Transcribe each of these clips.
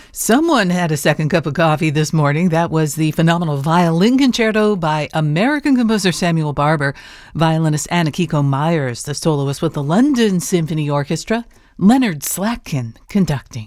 Someone had a second cup of coffee this morning. That was the phenomenal violin concerto by American composer Samuel Barber, violinist Anna-Kiko Myers, the soloist with the London Symphony Orchestra, Leonard Slatkin conducting.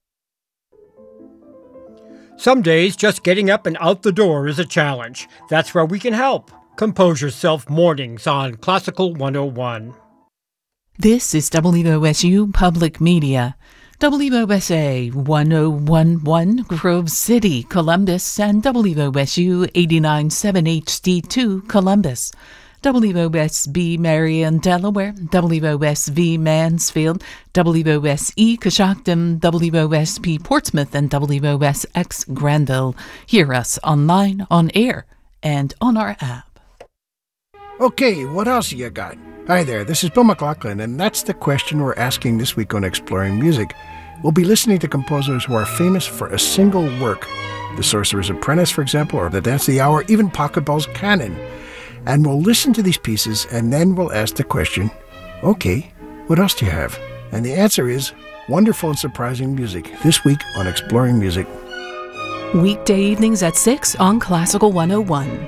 Some days, just getting up and out the door is a challenge. That's where we can help. Compose Yourself Mornings on Classical 101. This is WOSU Public Media. WOSA 1011 Grove City, Columbus, and WOSU 89.7 HD2 Columbus. WOSB Marion, Delaware, WOSV Mansfield, WOSE Coshocton, WOSP Portsmouth, and WOSX Granville. Hear us online, on air, and on our app. Okay, what else you got? Hi there, this is Bill McLaughlin, and that's the question we're asking this week on Exploring Music. We'll be listening to composers who are famous for a single work. The Sorcerer's Apprentice, for example, or The Dance of the Hour, even Pachelbel's Canon. And we'll listen to these pieces, and then we'll ask the question, okay, what else do you have? And the answer is wonderful and surprising music, this week on Exploring Music. Weekday evenings at 6 on Classical 101.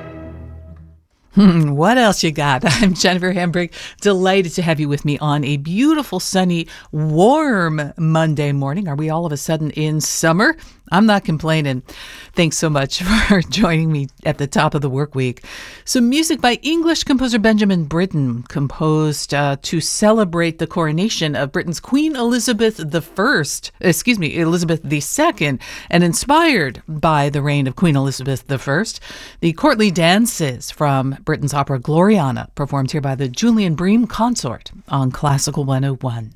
What else you got? I'm Jennifer Hambrick, delighted to have you with me on a beautiful, sunny, warm Monday morning. Are we all of a sudden in summer? I'm not complaining. Thanks so much for joining me at the top of the work week. Some music by English composer Benjamin Britten, composed to celebrate the coronation of Britain's Queen Elizabeth II, and inspired by the reign of Queen Elizabeth I. The courtly dances from Britain's opera Gloriana, performed here by the Julian Bream Consort on Classical 101.